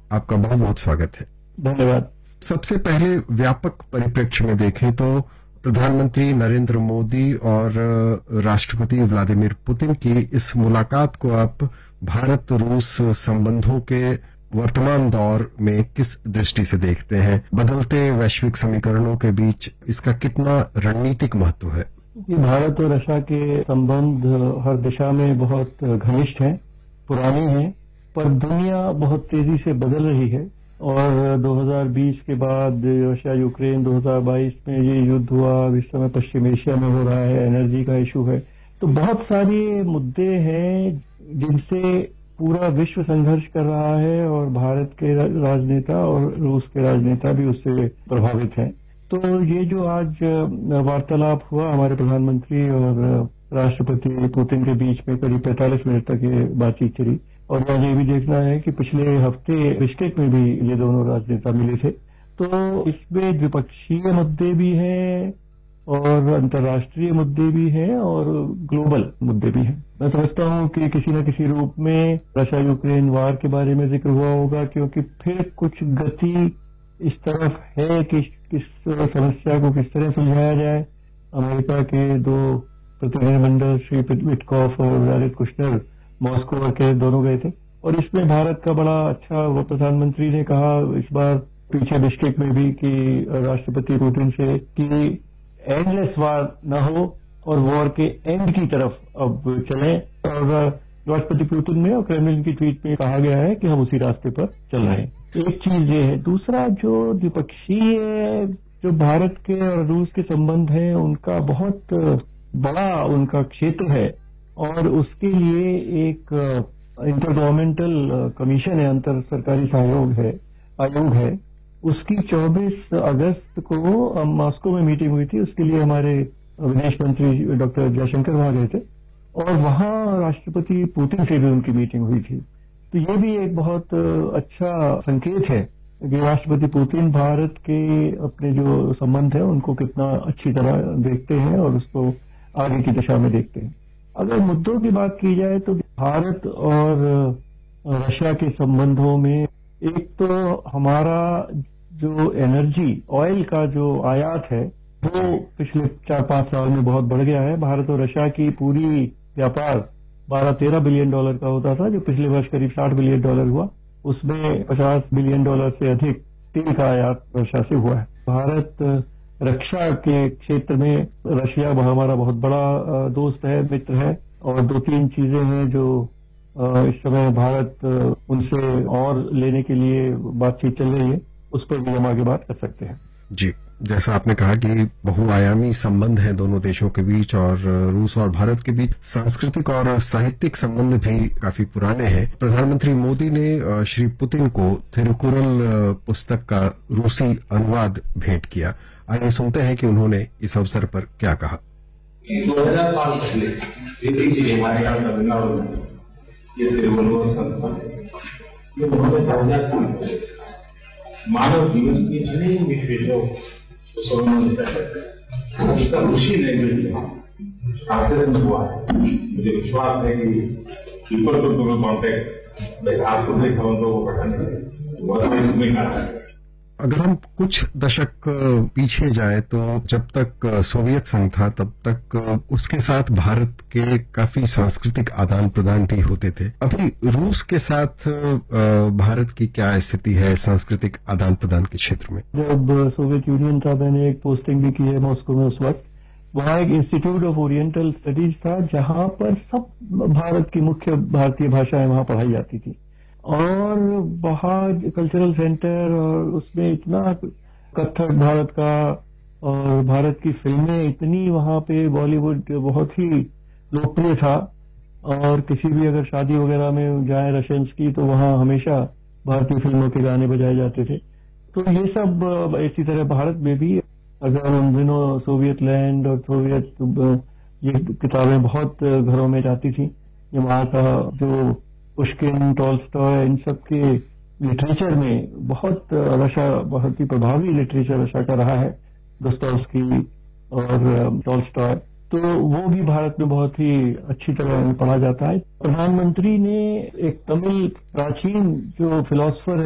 आपका बहुत बहुत स्वागत है। धन्यवाद। सबसे पहले व्यापक परिप्रेक्ष्य में देखें तो प्रधानमंत्री नरेंद्र मोदी और राष्ट्रपति व्लादिमीर पुतिन की इस मुलाकात को आप भारत रूस संबंधों के वर्तमान दौर में किस दृष्टि से देखते हैं? बदलते वैश्विक समीकरणों के बीच इसका कितना रणनीतिक महत्व है? भारत और रशिया के संबंध हर दिशा में बहुत घनिष्ठ हैं, पुराने हैं, पर दुनिया बहुत तेजी से बदल रही है और 2020 के बाद रशिया यूक्रेन 2022 में ये युद्ध हुआ, इस समय पश्चिम एशिया में हो रहा है, एनर्जी का इशू है, तो बहुत सारे मुद्दे हैं जिनसे पूरा विश्व संघर्ष कर रहा है और भारत के राजनेता और रूस के राजनेता भी उससे प्रभावित हैं। तो ये जो आज वार्तालाप हुआ हमारे प्रधानमंत्री और राष्ट्रपति पुतिन के बीच में करीब 45 मिनट तक ये बातचीत चली और मुझे ये भी देखना है कि पिछले हफ्ते बिश्केक में भी ये दोनों राजनेता मिले थे। तो इसमें द्विपक्षीय मुद्दे भी हैं और अंतर्राष्ट्रीय मुद्दे भी हैं और ग्लोबल मुद्दे भी हैं। मैं समझता हूं कि किसी न किसी रूप में रशिया यूक्रेन वार के बारे में जिक्र हुआ होगा, क्योंकि फिर कुछ गति इस तरफ है कि किस समस्या को किस तरह सुलझाया जाए। अमेरिका के दो प्रतिनिधिमंडल श्री विटकॉफ और जारेड कुशनर मॉस्को के दोनों गए थे और इसमें भारत का बड़ा अच्छा वो प्रधानमंत्री ने कहा इस बार पीछे बिश्केक में भी कि राष्ट्रपति पुतिन से कि एंडलेस वार न हो और वॉर के एंड की तरफ अब चलें। और राष्ट्रपति पुतिन में और क्रेमलिन की ट्वीट में कहा गया है कि हम उसी रास्ते पर चल रहे हैं। एक चीज ये है। दूसरा जो द्विपक्षीय जो भारत के और रूस के संबंध हैं उनका बहुत बड़ा उनका क्षेत्र है और उसके लिए एक इंटर गवर्नमेंटल कमीशन है, अंतर सरकारी आयोग है। उसकी 24 अगस्त को मॉस्को में मीटिंग हुई थी। उसके लिए हमारे विदेश मंत्री डॉक्टर जयशंकर वहां गए थे और वहां राष्ट्रपति पुतिन से भी उनकी मीटिंग हुई थी। तो ये भी एक बहुत अच्छा संकेत है कि राष्ट्रपति पुतिन भारत के अपने जो संबंध है उनको कितना अच्छी तरह देखते हैं और उसको आगे की दिशा में देखते हैं। अगर मुद्दों की बात की जाए तो भारत और रशिया के संबंधों में एक तो हमारा जो एनर्जी ऑयल का जो आयात है वो पिछले 4-5 साल में बहुत बढ़ गया है। भारत और रशिया की पूरी व्यापार 12-13 बिलियन डॉलर का होता था, जो पिछले वर्ष करीब 60 बिलियन डॉलर हुआ। उसमें 50 बिलियन डॉलर से अधिक तेल का आयात रशिया से हुआ है। भारत रक्षा के क्षेत्र में रशिया हमारा बहुत बड़ा दोस्त है, मित्र है और 2-3 चीजें हैं जो इस समय भारत उनसे और लेने के लिए बातचीत चल रही है, उस पर भी हम आगे बात कर सकते हैं। जी, जैसा आपने कहा कि बहुआयामी संबंध हैं दोनों देशों के बीच और रूस और भारत के बीच सांस्कृतिक और साहित्यिक संबंध भी काफी पुराने हैं। प्रधानमंत्री मोदी ने श्री पुतिन को थिरुकुरल पुस्तक का रूसी अनुवाद भेंट किया। आइए सुनते हैं कि उन्होंने इस अवसर पर क्या कहा। 2000 साल पहले हमारे यहाँ तमिलनाडु में ये तिरुवल्लुवर संत ये 2000 साल पहले मानव जीवन की जितने विशेषों को समझने तक उसका ऋषि लैंग्वेज में ट्रांसलेशन हुआ है। मुझे विश्वास है कि पीपल टू पीपल कॉन्टेक्ट सांस्कृतिक संबंधों को बढ़ाने में बहुत बड़ी भूमिका है। अगर हम कुछ दशक पीछे जाएं तो जब तक सोवियत संघ था तब तक उसके साथ भारत के काफी सांस्कृतिक आदान प्रदान भी होते थे। अभी रूस के साथ भारत की क्या स्थिति है सांस्कृतिक आदान प्रदान के क्षेत्र में? जब सोवियत यूनियन था, मैंने एक पोस्टिंग भी की है मॉस्को में। उस वक्त वहाँ एक इंस्टीट्यूट ऑफ ओरिएंटल स्टडीज था जहाँ पर सब भारत की मुख्य भारतीय भाषाएं वहाँ पढ़ाई जाती थी और वहाँ कल्चरल सेंटर और उसमें इतना कथक भारत का और भारत की फिल्में इतनी वहाँ पे बॉलीवुड बहुत ही लोकप्रिय था और किसी भी अगर शादी वगैरह में जाए रशियंस की तो वहाँ हमेशा भारतीय फिल्मों के गाने बजाए जाते थे। तो ये सब इसी तरह भारत में भी अगर उन दिनों सोवियत लैंड और सोवियत ये किताबें बहुत घरों में जाती थी। ये वहाँ का जो पुश्किन, टॉल्स्टॉय, इन सब के लिटरेचर में बहुत रशिया बहुत ही प्रभावी लिटरेचर रशिया का रहा है। दोस्तोयेव्स्की और टॉल्स्टॉय, तो वो भी भारत में बहुत ही अच्छी तरह पढ़ा जाता है। प्रधानमंत्री ने एक तमिल प्राचीन जो फिलोसफर